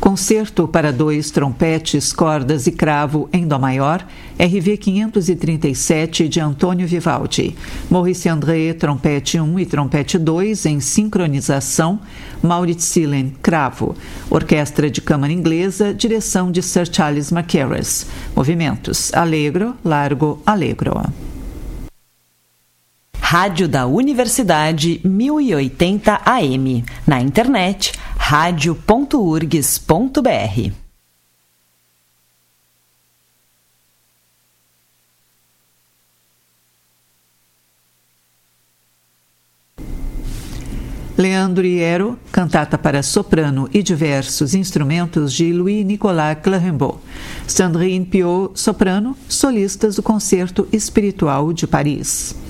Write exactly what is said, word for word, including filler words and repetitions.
Concerto para dois trompetes, cordas e cravo em dó maior, R V quinhentos e trinta e sete de Antônio Vivaldi. Maurice André, trompete um e trompete dois em sincronização, Maurits Silen, cravo. Orquestra de Câmara Inglesa, direção de Sir Charles Mackerras. Movimentos: allegro, largo, allegro. Rádio da Universidade mil e oitenta A M. Na internet, rádio ponto u r g s ponto b r. Leandro Hiero, cantata para soprano e diversos instrumentos de Louis-Nicolas Clérambault. Sandrine Piot, soprano, solistas do Concerto Espiritual de Paris.